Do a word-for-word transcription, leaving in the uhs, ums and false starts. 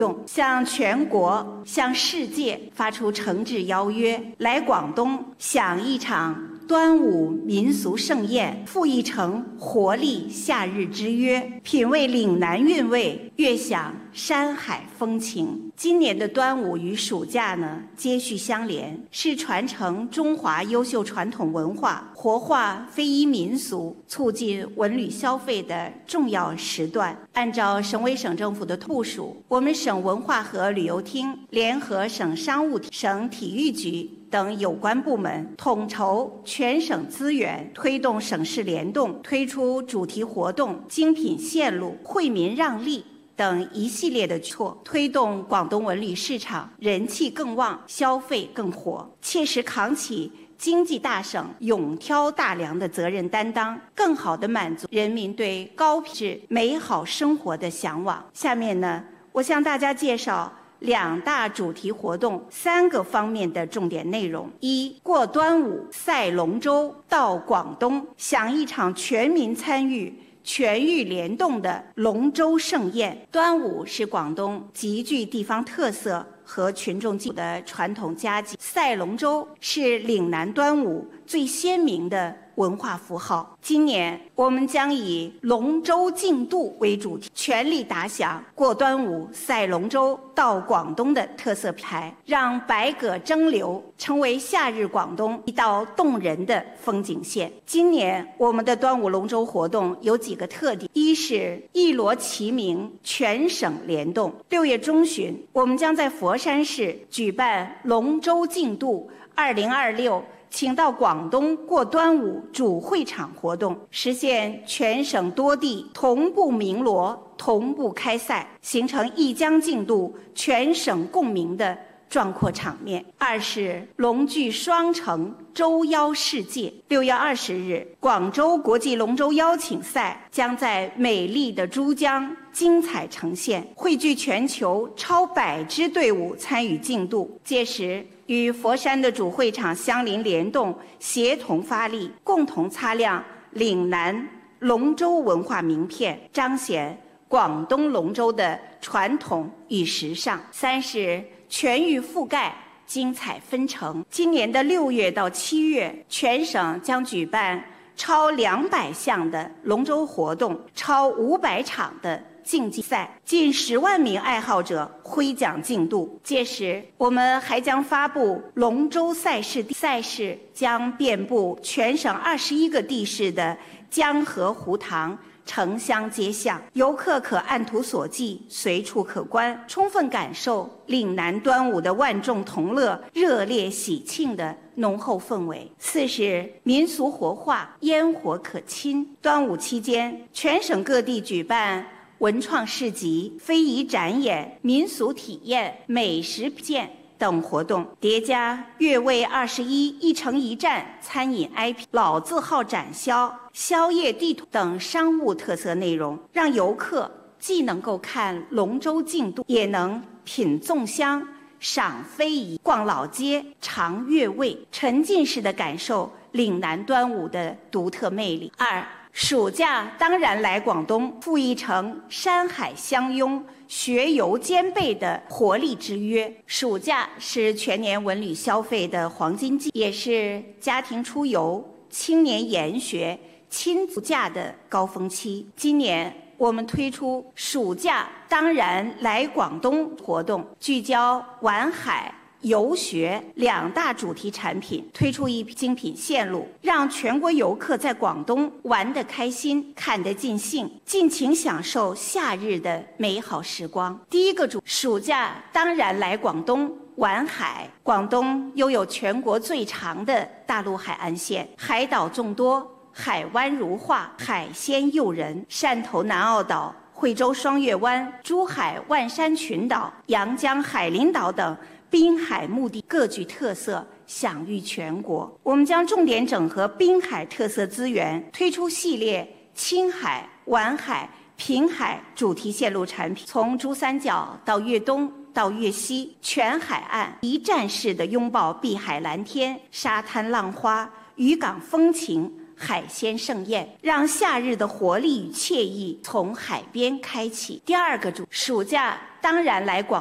向全国、向世界发出诚挚邀约，来广东享一场端午民俗盛宴，赴一城活力夏日之约，品味岭南韵味，悦享山海风情。今年的端午与暑假呢接续相连，是传承中华优秀传统文化、活化非遗民俗、促进文旅消费的重要时段。按照省委省政府的部署，我们省文化和旅游厅联合省商务、省体育局等有关部门，统筹全省资源，推动省市联动，推出主题活动、精品线路、惠民让利等一系列的举措，推动广东文旅市场人气更旺，消费更火，切实扛起经济大省勇挑大梁的责任担当，更好地满足人民对高品质美好生活的向往。下面呢，我向大家介绍两大主题活动三个方面的重点内容：一、过端午赛龙舟到广东，享一场全民参与、全域联动的龙舟盛宴。端午是广东极具地方特色和群众基础的传统佳节，赛龙舟是岭南端午最鲜明的文化符号。今年我们将以龙舟竞渡为主题，全力打响过端午赛龙舟到广东的特色牌，让百舸争流成为夏日广东一道动人的风景线。今年我们的端午龙舟活动有几个特点：一是一锣齐鸣，全省联动。六月中旬，我们将在佛山市举办龙舟竞渡二零二六请到广东过端午主会场活动，实现全省多地同步鸣锣、同步开赛，形成一江竞渡、全省共鸣的壮阔场面。二是龙踞双城，舟邀世界。六月二十日，广州国际龙舟邀请赛将在美丽的珠江精彩呈现，汇聚全球超百支队伍参与竞渡。届时，与佛山的主会场相邻联动，协同发力，共同擦亮岭南龙舟文化名片，彰显广东龙舟的传统与时尚。三是全域覆盖，精彩纷呈。今年的六月到七月，全省将举办超两百项的龙舟活动，超五百场的竞技赛，近十万名爱好者挥桨竞渡。届时，我们还将发布龙舟赛事，赛事将遍布全省二十一个地市的江河湖塘、城乡街巷，游客可按图索骥，随处可观，充分感受岭南端午的万众同乐、热烈喜庆的浓厚氛围。四是民俗活化，烟火可亲。端午期间，全省各地举办文创市集、非遗展演、民俗体验、美食品鉴等活动，叠加粤味二十一、一城一站餐饮 I P、老字号展销、宵夜地图等商务特色内容，让游客既能够看龙舟竞渡，也能品粽香、赏非遗、逛老街、尝粤味，沉浸式的感受岭南端午的独特魅力。二、暑假当然来广东，赴一城山海相拥、学游兼备的活力之约。暑假是全年文旅消费的黄金季，也是家庭出游、青年研学、亲子假的高峰期。今年我们推出暑假当然来广东活动，聚焦玩海、游学两大主题产品，推出一批精品线路，让全国游客在广东玩得开心、看得尽兴，尽情享受夏日的美好时光。第一个主暑假当然来广东玩海。广东拥有全国最长的大陆海岸线，海岛众多，海湾如画，海鲜诱人。汕头南澳岛、惠州双月湾、珠海万山群岛、阳江海陵岛等滨海目的各具特色，享誉全国。我们将重点整合滨海特色资源，推出系列青海、皖海、平海主题线路产品，从珠三角到粤东到粤西，全海岸一站式的拥抱碧海蓝天、沙滩浪花、渔港风情、 海鲜盛宴，让夏日的活力与惬意从海边开启。第二个主，暑假当然来广